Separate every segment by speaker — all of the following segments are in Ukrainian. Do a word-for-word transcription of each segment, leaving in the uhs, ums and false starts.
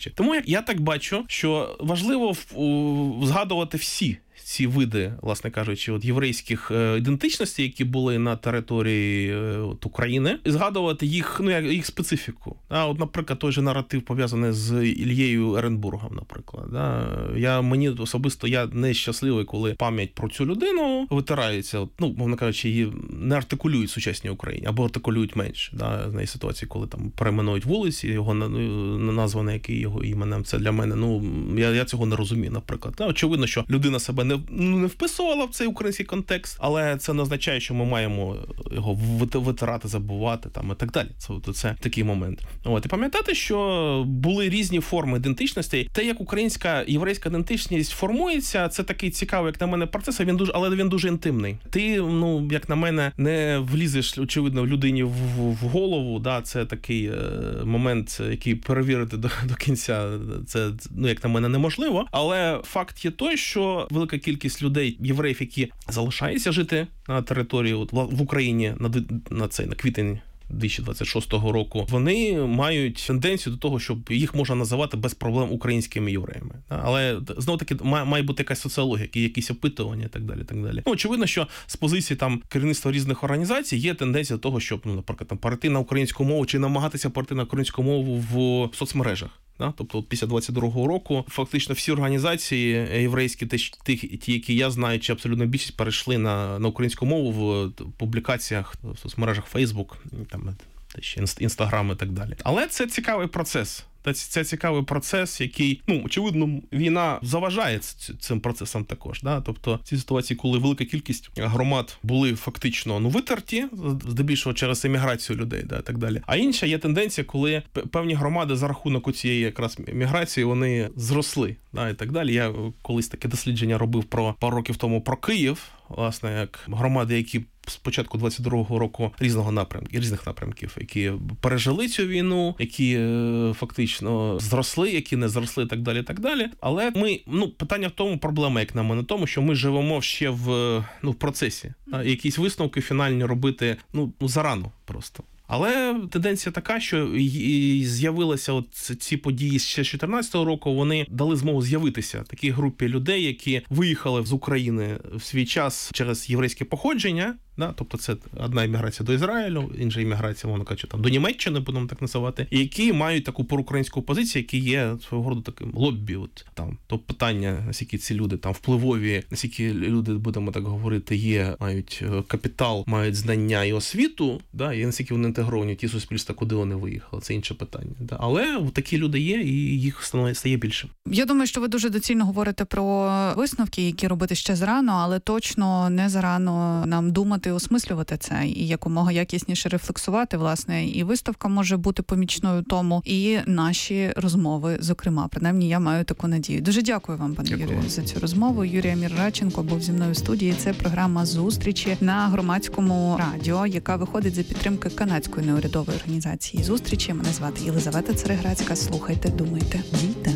Speaker 1: речі. Тому як я так бачу, що важливо в, у, згадувати всі ці види, власне кажучи, от єврейських е, ідентичностей, які були на території е, от, України, і згадувати їх, ну, як, їх специфіку. А, от, наприклад, той же наратив пов'язаний з Ільєю Еренбургом, наприклад. Да? Я, мені особисто, я не щасливий, коли пам'ять про цю людину витирається, от, ну, мовно кажучи, її не артикулюють в сучасній Україні, або артикулюють менше. Да? Знає ситуації, коли там перейменують вулиці, його назване який його іменем. Це для мене, ну, я, я цього не розумію, наприклад. Да? Очевидно, що людина себе не Ну, не вписувала в цей український контекст, але це не означає, що ми маємо його витирати, забувати там і так далі. Це, це такий момент. От, і пам'ятати, що були різні форми ідентичності. Те, як українська, єврейська ідентичність формується, це такий цікавий, як на мене, процес, він дуже, але він дуже інтимний. Ти, ну, як на мене, не влізеш, очевидно, людині в, в голову, да, це такий е, момент, який перевірити до, до кінця, це, ну, як на мене, неможливо. Але факт є той, що велика кількість людей, євреїв, які залишаються жити на території от, в Україні на, на цей на квітень дві тисячі двадцять шостого року, вони мають тенденцію до того, щоб їх можна називати без проблем українськими євреями. Але знову таки має бути якась соціологія, якісь опитування і так далі. Так далі. Ну, очевидно, що з позиції там керівництва різних організацій є тенденція до того, щоб, ну, наприклад, там перейти на українську мову чи намагатися перейти на українську мову в соцмережах. Да? Тобто після двадцять другого року фактично всі організації єврейські, ті, ті, які я знаю, чи абсолютно більшість перейшли на, на українську мову в публікаціях в соцмережах Facebook, там, Instagram і так далі. Але це цікавий процес. Це цікавий процес, який, ну, очевидно, війна заважає цим процесам також. Да? Тобто ці ситуації, коли велика кількість громад були фактично, ну, витерті, здебільшого через еміграцію людей, да, і так далі. А інша є тенденція, коли певні громади за рахунок цієї якраз міграції, вони зросли, да, і так далі. Я колись таке дослідження робив про пару років тому про Київ, власне, як громади, які з початку двадцять другого року різного напрямку, різних напрямків, які пережили цю війну, які фактично зросли, які не зросли, і так далі, і так далі. Але ми, ну, питання в тому, проблема, як на мене, тому, що ми живемо ще в, ну, в процесі. А якісь висновки фінальні робити, ну, зарано просто. Але тенденція така, що з'явилися от ці події ще з чотирнадцятого року, вони дали змогу з'явитися такій групі людей, які виїхали з України в свій час через єврейське походження, да? Тобто це одна імміграція до Ізраїлю, інша імміграція, мовно кажучи, там, до Німеччини, будемо так називати, і які мають таку проукраїнську позицію, які є свого роду таким лоббі. От, там, то питання, наскільки ці люди там впливові, наскільки люди, будемо так говорити, є, мають капітал, мають знання і освіту, да? І наскільки вони інтегровані в ті суспільства, куди вони виїхали, це інше питання. Да? Але такі люди є, і їх стає більше.
Speaker 2: Я думаю, що ви дуже доцільно говорите про висновки, які робити ще зарано, але точно не зарано нам думати, осмислювати це і якомога якісніше рефлексувати, власне, і виставка може бути помічною тому, і наші розмови, зокрема. Принаймні, я маю таку надію. Дуже дякую вам, пане Юрію, за цю розмову. Юрій Амір Радченко був зі мною в студії. Це програма «Зустрічі» на Громадському радіо, яка виходить за підтримки канадської неурядової організації «Зустрічі». Мене звати Єлизавета Цереграцька. Слухайте, думайте, дійте.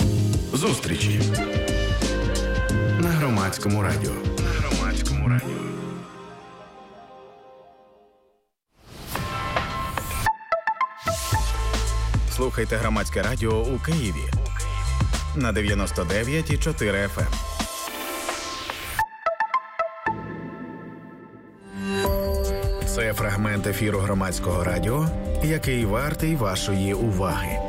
Speaker 3: «Зустрічі» на Громадському радіо. На Громадському радіо. Слухайте Громадське радіо у Києві на дев'яносто дев'ять і чотири еф ем. Це фрагмент ефіру Громадського радіо, який вартий вашої уваги.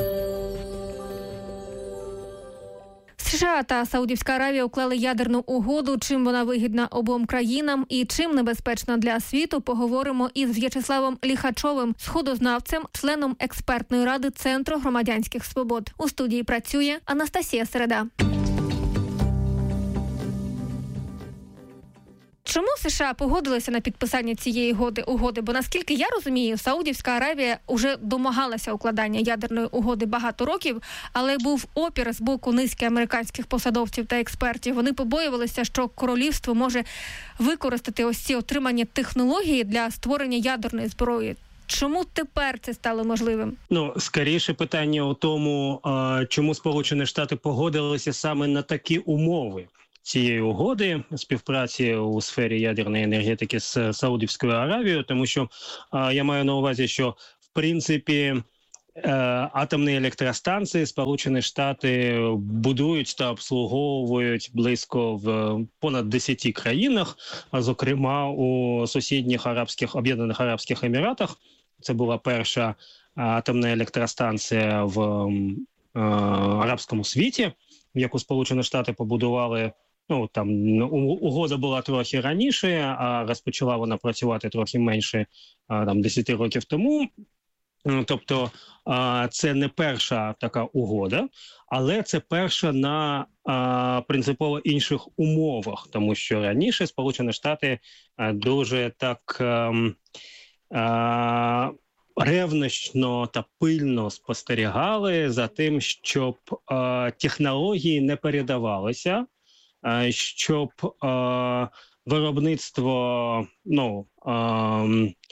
Speaker 4: США та Саудівська Аравія уклали ядерну угоду. Чим вона вигідна обом країнам і чим небезпечна для світу, поговоримо із В'ячеславом Ліхачовим, сходознавцем, членом експертної ради Центру громадянських свобод. У студії працює Анастасія Середа. Чому США погодилися на підписання цієї угоди? угоди? Бо, наскільки я розумію, Саудівська Аравія вже домагалася укладання ядерної угоди багато років, але був опір з боку низки американських посадовців та експертів. Вони побоювалися, що королівство може використати ось ці отримані технології для створення ядерної зброї. Чому тепер це стало можливим?
Speaker 5: Ну, скоріше питання у тому, чому Сполучені Штати погодилися саме на такі умови цієї угоди співпраці у сфері ядерної енергетики з Саудівською Аравією, тому що а, я маю на увазі, що в принципі атомні електростанції Сполучені Штати будують та обслуговують близько в понад десяти країнах, а зокрема у сусідніх арабських, Об'єднаних Арабських Еміратах. Це була перша атомна електростанція в е, арабському світі, яку Сполучені Штати побудували. Ну, там угода була трохи раніше, а розпочала вона працювати трохи менше там, десять років тому. Тобто це не перша така угода, але це перша на а, принципово інших умовах, тому що раніше Сполучені Штати а, дуже так а, а, ревнощно та пильно спостерігали за тим, щоб а, технології не передавалися, а, щоб а, виробництво ну, а,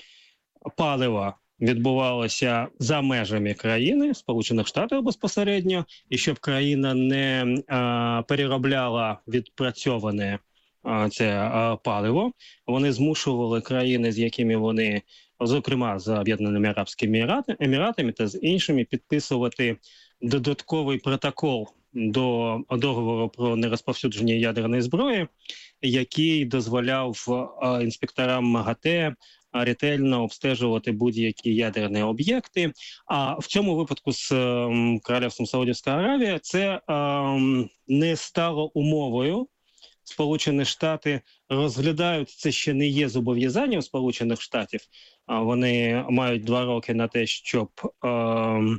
Speaker 5: палива відбувалося за межами країни, Сполучених Штатів безпосередньо, і щоб країна не а, переробляла відпрацьоване а, це а, паливо. Вони змушували країни, з якими вони, зокрема з Об'єднаними Арабськими Еміратами та з іншими, підписувати додатковий протокол до договору про нерозповсюдження ядерної зброї, який дозволяв а, інспекторам МАГАТЕ ретельно обстежувати будь-які ядерні об'єкти. А в цьому випадку з ем, Королівством Саудівська Аравія це ем, не стало умовою. Сполучені Штати розглядають, це ще не є зобов'язанням Сполучених Штатів, а вони мають два роки на те, щоб ем,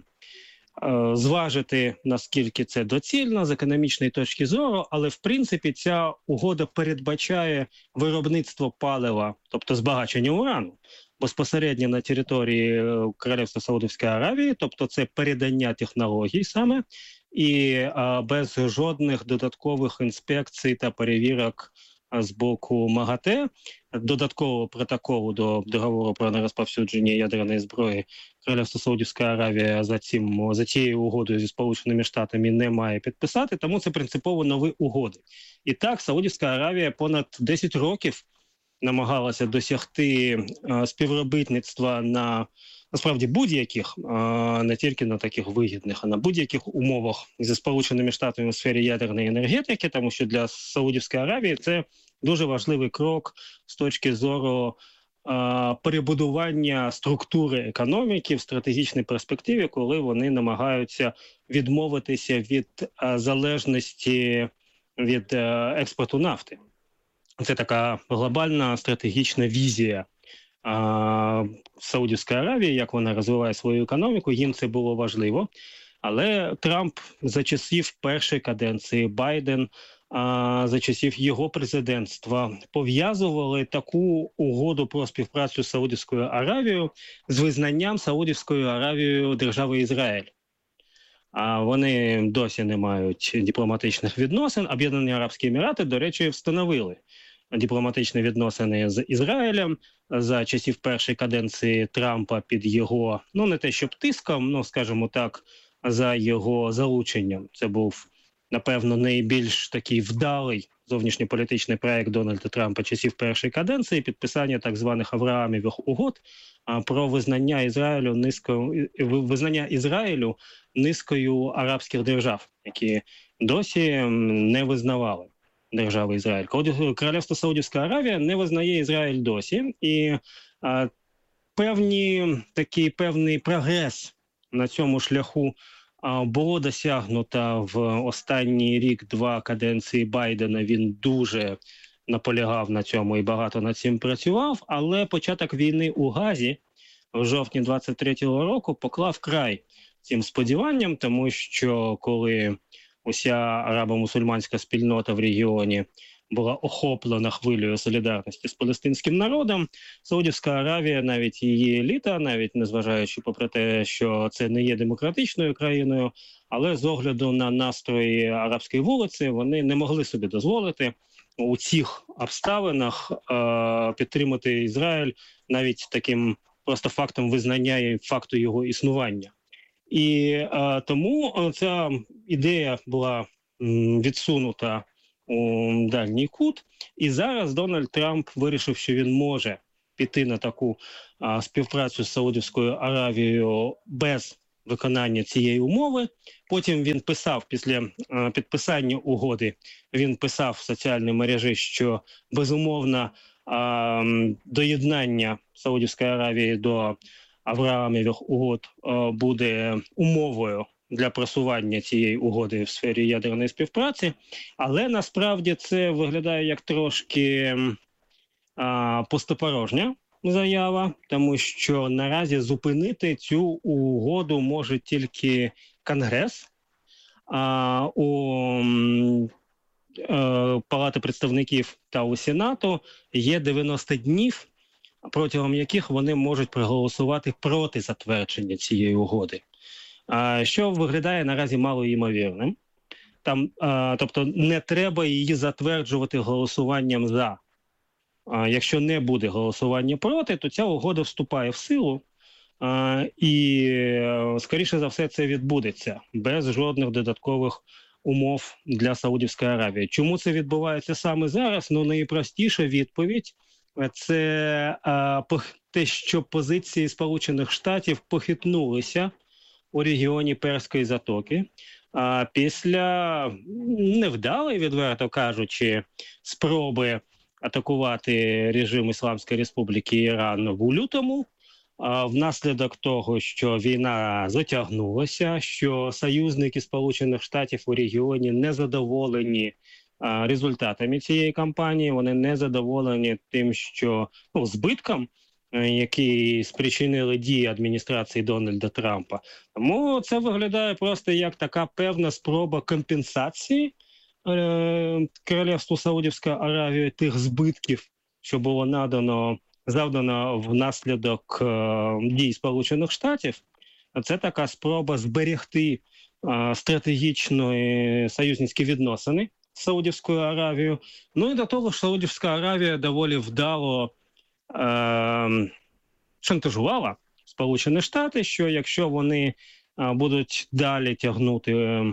Speaker 5: е, зважити, наскільки це доцільно з економічної точки зору, але в принципі ця угода передбачає виробництво палива, тобто збагачення урану, безпосередньо на території Королівства Саудівської Аравії, тобто це передання технологій саме, і а, без жодних додаткових інспекцій та перевірок з боку МАГАТЕ, додаткового протоколу до договору про нерозповсюдження ядерної зброї Королівство Саудівська Аравія за цим за цією угодою зі Сполученими Штатами не має підписати, тому це принципово нові угоди. І так, Саудівська Аравія понад десять років намагалася досягти а, співробітництва на насправді будь-яких, а, не тільки на таких вигідних, а на будь-яких умовах зі Сполученими Штатами у сфері ядерної енергетики, тому що для Саудівської Аравії це дуже важливий крок з точки зору а, перебудування структури економіки в стратегічній перспективі, коли вони намагаються відмовитися від а, залежності від а, експорту нафти. Це така глобальна стратегічна візія а, Саудівської Аравії, як вона розвиває свою економіку, їм це було важливо. Але Трамп за часів першої каденції, Байден а, за часів його президентства пов'язували таку угоду про співпрацю з Саудівською Аравією з визнанням Саудівською Аравією держави Ізраїль. А вони досі не мають дипломатичних відносин. Об'єднані Арабські Емірати, до речі, встановили дипломатичні відносини з Ізраїлем за часів першої каденції Трампа під його, ну не те щоб тиском, ну скажімо так, за його залученням. Це був, напевно, найбільш такий вдалий зовнішньополітичний проект Дональда Трампа часів першої каденції, підписання так званих Авраамівих угод про визнання Ізраїлю низкою визнання Ізраїлю низкою арабських держав, які досі не визнавали держави Ізраїль. Королівство Саудівська Аравія не визнає Ізраїль досі, і а, певні, такий певний прогрес на цьому шляху а, було досягнуто в останній рік-два каденції Байдена. Він дуже наполягав на цьому і багато над цим працював, але початок війни у Газі в жовтні двадцять третього року поклав край цим сподіванням, тому що коли уся арабо-мусульманська спільнота в регіоні була охоплена хвилею солідарності з палестинським народом, Саудівська Аравія, навіть її еліта, навіть незважаючи попри те, що це не є демократичною країною, але з огляду на настрої арабської вулиці, вони не могли собі дозволити у цих обставинах е- підтримати Ізраїль навіть таким просто фактом визнання і факту його існування. І е, тому ця ідея була м, відсунута у дальній кут, і зараз Дональд Трамп вирішив, що він може піти на таку а, співпрацю з Саудівською Аравією без виконання цієї умови. Потім він писав, після е, підписання угоди, він писав в соціальній мережі, що безумовно е, доєднання Саудівської Аравії до Авраамових угод е, буде умовою для просування цієї угоди в сфері ядерної співпраці, але насправді це виглядає як трошки а, пустопорожня заява, тому що наразі зупинити цю угоду може тільки Конгрес. А, у а, Палати представників та у Сенату є дев'яносто днів, протягом яких вони можуть проголосувати проти затвердження цієї угоди. Що виглядає наразі малоймовірним. Там, а, тобто не треба її затверджувати голосуванням «за». А, якщо не буде голосування проти, то ця угода вступає в силу, а, і, скоріше за все, це відбудеться без жодних додаткових умов для Саудівської Аравії. Чому це відбувається саме зараз? Ну, найпростіша відповідь – це а, те, що позиції Сполучених Штатів похитнулися у регіоні Перської затоки, а після невдалої, відверто кажучи, спроби атакувати режим Ісламської Республіки Іран в лютому, а внаслідок того, що війна затягнулася, що союзники Сполучених Штатів у регіоні не задоволені а, результатами цієї кампанії, вони не задоволені тим, що ну, збитком, які спричинили дії адміністрації Дональда Трампа. Тому це виглядає просто як така певна спроба компенсації е- Королівству Саудівської Аравії тих збитків, що було надано, завдано внаслідок е- дій Сполучених Штатів. Це така спроба зберегти е- стратегічні союзницькі відносини з Саудівською Аравією. Ну і до того ж, Саудівська Аравія доволі вдало Е, шантажувала Сполучені Штати, що якщо вони е, будуть далі тягнути е,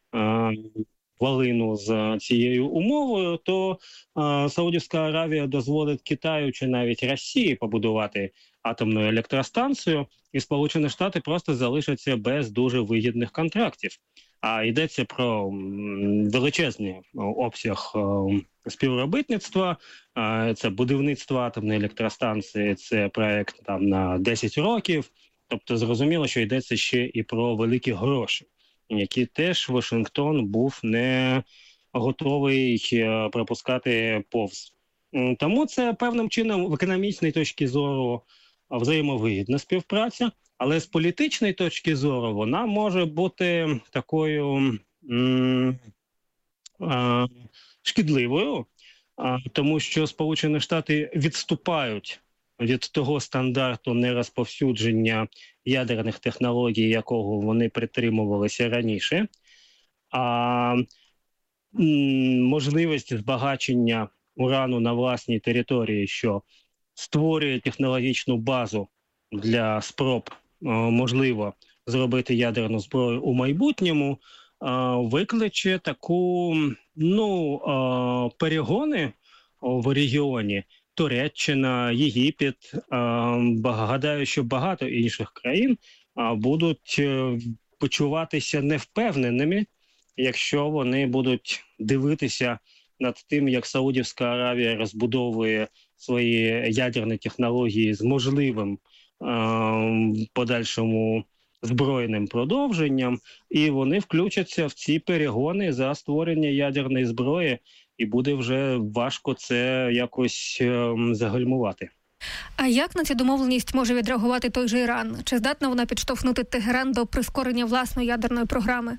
Speaker 5: валину з цією умовою, то е, Саудівська Аравія дозволить Китаю чи навіть Росії побудувати атомну електростанцію, і Сполучені Штати просто залишаться без дуже вигідних контрактів. А йдеться про величезний обсяг співробітництва, це будівництво атомної електростанції, це проєкт там на десять років. Тобто зрозуміло, що йдеться ще і про великі гроші, які теж Вашингтон був не готовий пропускати повз. Тому це певним чином в економічній точці зору взаємовигідна співпраця. Але з політичної точки зору вона може бути такою м- а, шкідливою, а, тому що Сполучені Штати відступають від того стандарту нерозповсюдження ядерних технологій, якого вони притримувалися раніше. А м- можливість збагачення урану на власній території, що створює технологічну базу для спроб можливо зробити ядерну зброю у майбутньому, викличе таку, ну, перегони в регіоні. Туреччина, Єгипет, гадаю, що багато інших країн будуть почуватися невпевненими, якщо вони будуть дивитися над тим, як Саудівська Аравія розбудовує свої ядерні технології з можливим подальшому збройним продовженням, і вони включаться в ці перегони за створення ядерної зброї, і буде вже важко це якось е, загальмувати.
Speaker 4: А як на цю домовленість може відреагувати той же Іран? Чи здатна вона підштовхнути Тегеран до прискорення власної ядерної програми?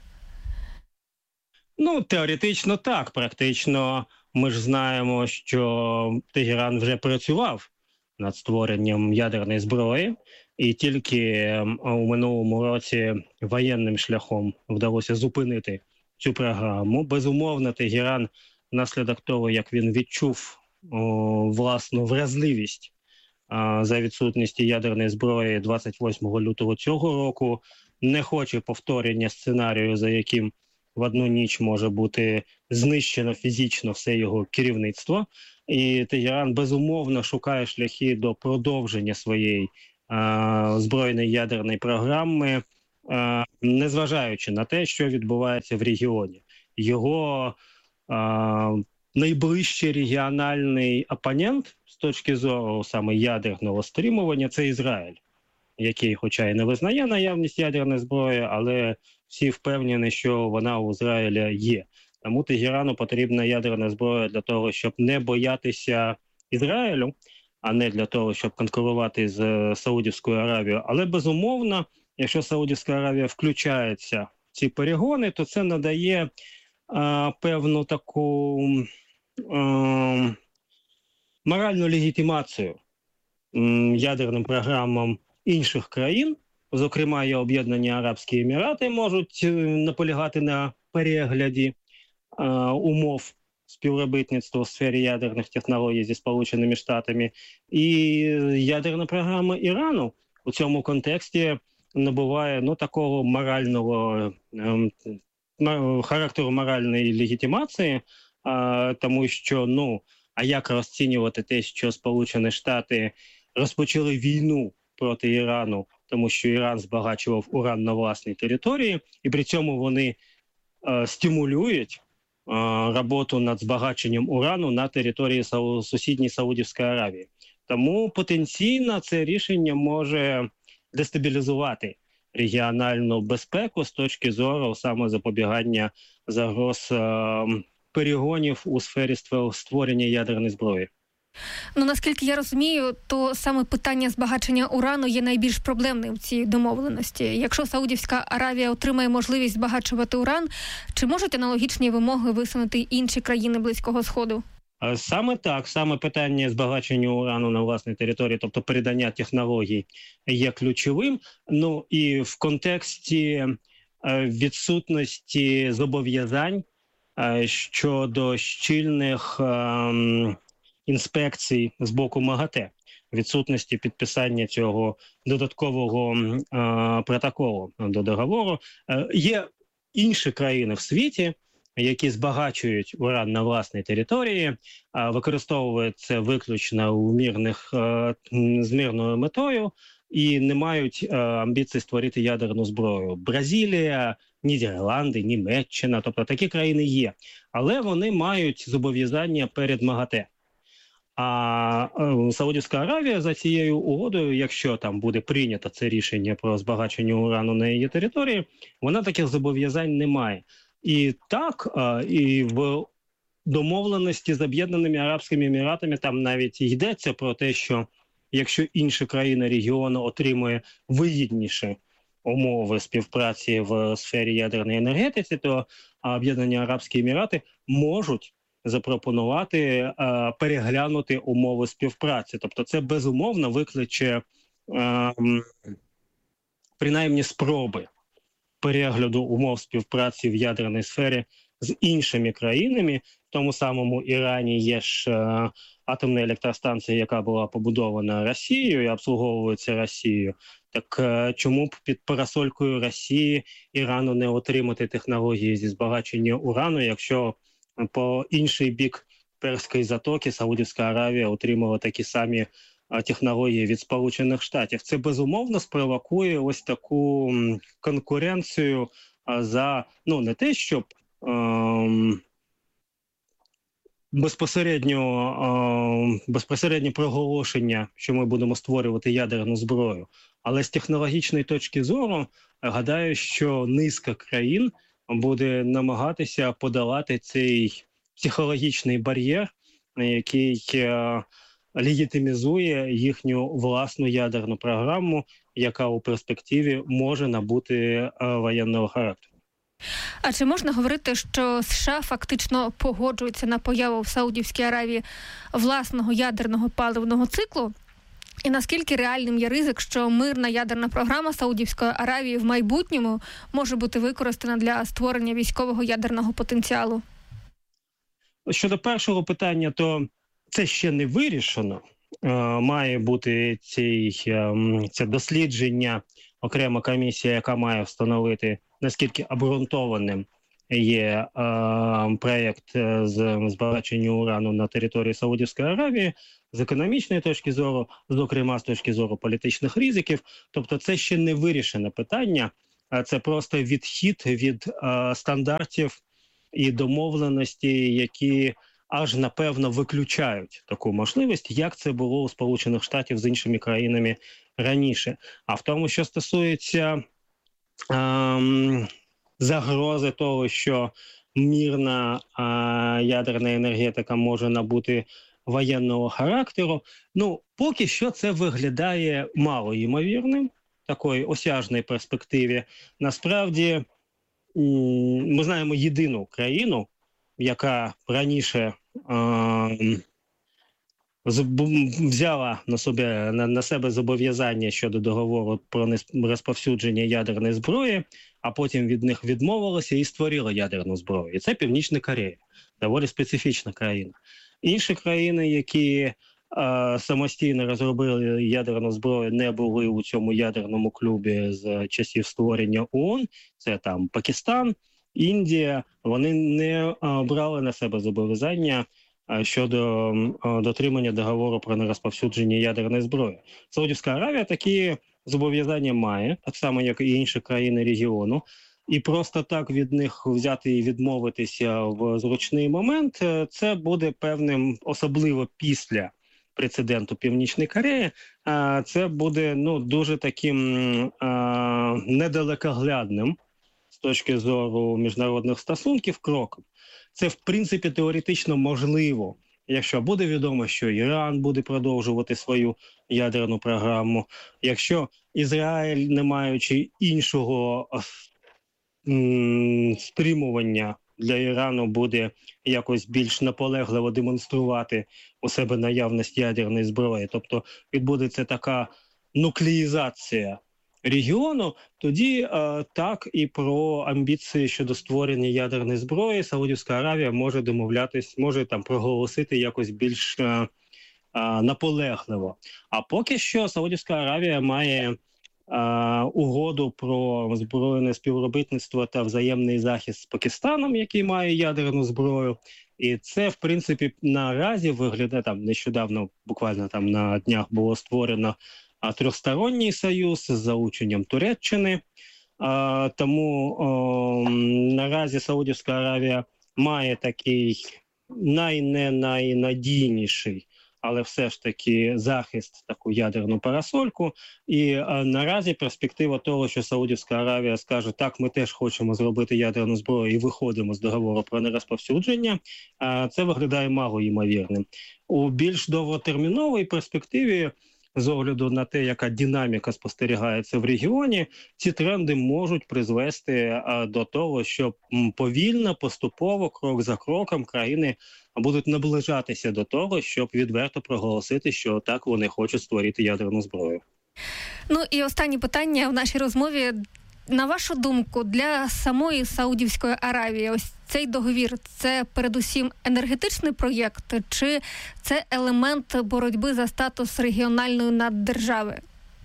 Speaker 5: Ну, теоретично так. Практично ми ж знаємо, що Тегеран вже працював над створенням ядерної зброї, і тільки у минулому році воєнним шляхом вдалося зупинити цю програму. Безумовно, Тегеран, внаслідок того, як він відчув о, власну вразливість о, за відсутності ядерної зброї двадцять восьмого лютого цього року, не хоче повторення сценарію, за яким в одну ніч може бути знищено фізично все його керівництво. І Тегеран, безумовно, шукає шляхи до продовження своєї а, збройної ядерної програми е, незважаючи на те, що відбувається в регіоні. Його е, найближчий регіональний опонент з точки зору саме ядерного стримування – це Ізраїль, який, хоча й не визнає наявність ядерної зброї, але всі впевнені, що вона у Ізраїля є. Тому Тегерану потрібна ядерна зброя для того, щоб не боятися Ізраїлю, а не для того, щоб конкурувати з Саудівською Аравією. Але, безумовно, якщо Саудівська Аравія включається в ці перегони, то це надає а, певну таку а, моральну легітимацію м, ядерним програмам інших країн. Зокрема, і Об'єднані Арабські Емірати можуть наполягати на перегляді е, умов співробітництва у сфері ядерних технологій зі Сполученими Штатами. І ядерна програма Ірану у цьому контексті набуває ну, такого морального е, характеру моральної легітимації, е, тому що, ну, а як розцінювати те, що Сполучені Штати розпочали війну проти Ірану, тому що Іран збагачував уран на власній території, і при цьому вони е, стимулюють е, роботу над збагаченням урану на території Сау... сусідньої Саудівської Аравії. Тому потенційно це рішення може дестабілізувати регіональну безпеку з точки зору саме запобігання загроз е, перегонів у сфері створення ядерної зброї.
Speaker 4: Ну, наскільки я розумію, то саме питання збагачення урану є найбільш проблемним в цій домовленості. Якщо Саудівська Аравія отримає можливість збагачувати уран, чи можуть аналогічні вимоги висунути інші країни Близького Сходу?
Speaker 5: Саме так, саме питання збагачення урану на власній території, тобто передання технологій, є ключовим. Ну і в контексті відсутності зобов'язань щодо щільних інспекцій з боку МАГАТЕ, відсутності підписання цього додаткового е, протоколу до договору. Е, є інші країни в світі, які збагачують уран на власній території, е, використовують це виключно у мирних, е, з мирною метою і не мають е, амбіцій створити ядерну зброю. Бразилія, Нідерланди, Німеччина, тобто такі країни є. Але вони мають зобов'язання перед МАГАТЕ. А Саудівська Аравія за цією угодою, якщо там буде прийнято це рішення про збагачення урану на її території, вона таких зобов'язань не має. І так, і в домовленості з Об'єднаними Арабськими Еміратами там навіть йдеться про те, що якщо інша країна регіону отримує вигідніші умови співпраці в сфері ядерної енергетики, то Об'єднані Арабські Емірати можуть запропонувати е, переглянути умови співпраці. Тобто це безумовно викличе е, принаймні спроби перегляду умов співпраці в ядерній сфері з іншими країнами. В тому самому Ірані є ж е, атомна електростанція, яка була побудована Росією і обслуговується Росією. Так е, чому б під парасолькою Росії Ірану не отримати технології зі збагачення урану, якщо по інший бік Перської затоки Саудівська Аравія отримала такі самі технології від Сполучених Штатів? Це безумовно спровокує ось таку конкуренцію за, ну, не те, щоб ем, безпосередньо, е, безпосередньо проголошення, що ми будемо створювати ядерну зброю, але з технологічної точки зору, гадаю, що низка країн буде намагатися подолати цей психологічний бар'єр, який е, легітимізує їхню власну ядерну програму, яка у перспективі може набути е, воєнного характеру.
Speaker 4: А чи можна говорити, що США фактично погоджуються на появу в Саудівській Аравії власного ядерного паливного циклу? І наскільки реальним є ризик, що мирна ядерна програма Саудівської Аравії в майбутньому може бути використана для створення військового ядерного потенціалу?
Speaker 5: Щодо першого питання, то це ще не вирішено. Має бути цей, це дослідження, окрема комісія, яка має встановити, наскільки обґрунтованим є е, проєкт з збагачення урану на території Саудівської Аравії з економічної точки зору, зокрема з точки зору політичних ризиків. Тобто це ще не вирішене питання, це просто відхід від е, стандартів і домовленості, які аж, напевно, виключають таку можливість, як це було у Сполучених Штатів з іншими країнами раніше. А в тому, що стосується ем, загрози того, що мирна е, ядерна енергетика може набути воєнного характеру, ну, поки що це виглядає мало ймовірним, такої осяжної перспективі. Насправді, ми знаємо єдину країну, яка раніше е, взяла на себе, на, на себе зобов'язання щодо договору про розповсюдження ядерної зброї, а потім від них відмовилася і створила ядерну зброю. І це Північна Корея, доволі специфічна країна. Інші країни, які е, самостійно розробили ядерну зброю, не були у цьому ядерному клубі з часів створення ООН, це там Пакистан, Індія, вони не е, брали на себе зобов'язання е, щодо е, дотримання договору про нерозповсюдження ядерної зброї. Саудівська Аравія такі зобов'язання має, так само, як і інші країни регіону. І просто так від них взяти і відмовитися в зручний момент, це буде певним, особливо після прецеденту Північної Кореї, це буде ну, дуже таким а, недалекоглядним з точки зору міжнародних стосунків кроком. Це, в принципі, теоретично можливо, якщо буде відомо, що Іран буде продовжувати свою ядерну програму, якщо Ізраїль, не маючи іншого стримування для Ірану, буде якось більш наполегливо демонструвати у себе наявність ядерної зброї, тобто відбудеться така нуклеїзація регіону, тоді е, так і про амбіції щодо створення ядерної зброї Саудівська Аравія може домовлятись, може там проголосити якось більш е, е, наполегливо. А поки що Саудівська Аравія має Uh, угоду про збройне співробітництво та взаємний захист з Пакистаном, який має ядерну зброю. І це, в принципі, наразі виглядає, там нещодавно, буквально там на днях було створено uh, трьохсторонній союз з залученням Туреччини. Uh, тому uh, наразі Саудівська Аравія має такий найненайнадійніший, але все ж таки захист, таку ядерну парасольку. І а, наразі перспектива того, що Саудівська Аравія скаже, так, ми теж хочемо зробити ядерну зброю і виходимо з договору про нерозповсюдження, а, це виглядає мало ймовірним. У більш довготерміновій перспективі, з огляду на те, яка динаміка спостерігається в регіоні, ці тренди можуть призвести а, до того, що м, повільно, поступово, крок за кроком країни будуть наближатися до того, щоб відверто проголосити, що так вони хочуть створити ядерну зброю.
Speaker 4: Ну і останнє питання в нашій розмові. На вашу думку, для самої Саудівської Аравії ось цей договір – це передусім енергетичний проєкт, чи це елемент боротьби за статус регіональної наддержави?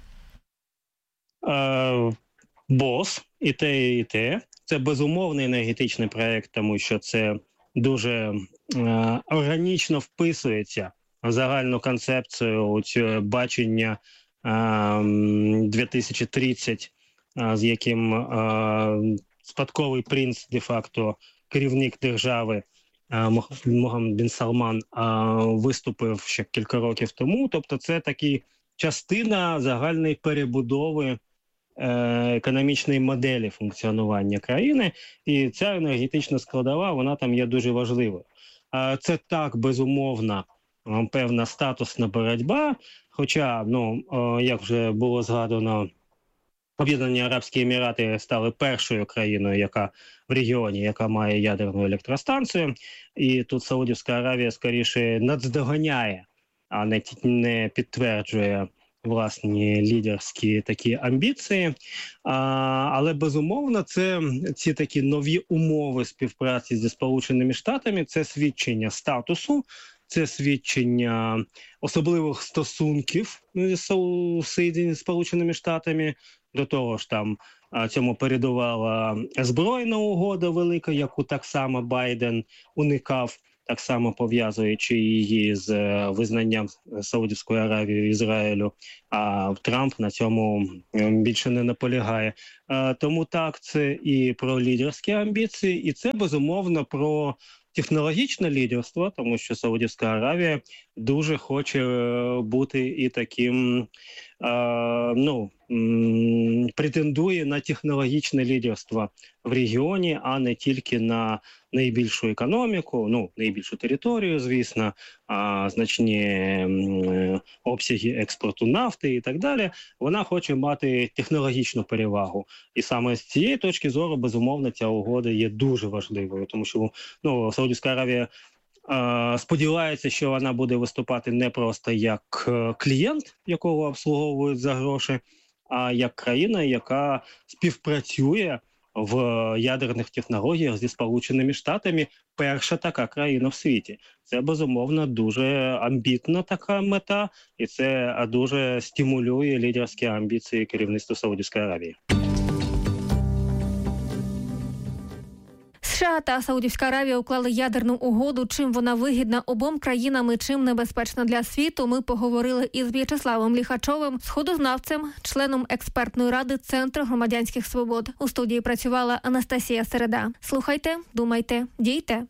Speaker 5: Е, бос, і те, і те. Це безумовний енергетичний проєкт, тому що це дуже е, органічно вписується в загальну концепцію цього бачення е, дві тисячі тридцять, з яким е, спадковий принц, де-факто керівник держави е, Могаммед бін Салман е, виступив ще кілька років тому. Тобто це такі частина загальної перебудови е, економічної моделі функціонування країни. І ця енергетична складова, вона там є дуже важливою. Е, це так, безумовно, певна статусна боротьба, хоча, ну, е, як вже було згадано, Об'єднані Арабські Емірати стали першою країною, яка в регіоні, яка має ядерну електростанцію. І тут Саудівська Аравія скоріше наздоганяє, а не, не підтверджує власні лідерські такі амбіції. А, але, безумовно, це ці такі нові умови співпраці зі Сполученими Штатами, це свідчення статусу, це свідчення особливих стосунків з Сполученими Штатами. До того ж, там цьому передувала збройна угода велика, яку так само Байден уникав. так само пов'язуючи її з визнанням Саудівської Аравії, Ізраїлю, а Трамп на цьому більше не наполягає. Тому так, це і про лідерські амбіції, і це, безумовно, про технологічне лідерство, тому що Саудівська Аравія дуже хоче бути і таким, е, ну, м, претендує на технологічне лідерство в регіоні, а не тільки на найбільшу економіку, ну, найбільшу територію, звісно, а значні м, обсяги експорту нафти і так далі. Вона хоче мати технологічну перевагу. І саме з цієї точки зору, безумовно, ця угода є дуже важливою, тому що, ну, Саудівська Аравія е, сподівається, що вона буде виступати не просто як е, клієнт, якого обслуговують за гроші, а як країна, яка співпрацює в ядерних технологіях зі Сполученими Штатами, перша така країна в світі. Це, безумовно, дуже амбітна така мета, і це дуже стимулює лідерські амбіції керівництва Саудівської Аравії.
Speaker 4: США та Саудівська Аравія уклали ядерну угоду. Чим вона вигідна обом країнам і чим небезпечна для світу, ми поговорили із В'ячеславом Ліхачовим, сходознавцем, членом експертної ради Центру громадянських свобод. У студії працювала Анастасія Середа. Слухайте, думайте, дійте.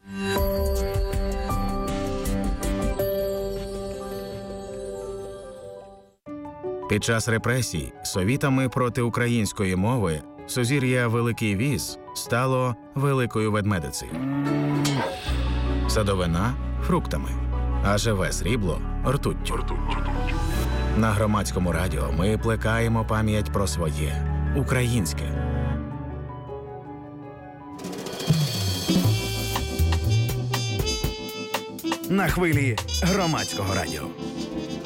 Speaker 3: Під час репресій совітами проти української мови сузір'я Великий Віз стало Великою Ведмедицею. Садовина – фруктами, а живе срібло – ртуттю. На Громадському радіо ми плекаємо пам'ять про своє – українське.
Speaker 6: На хвилі Громадського радіо.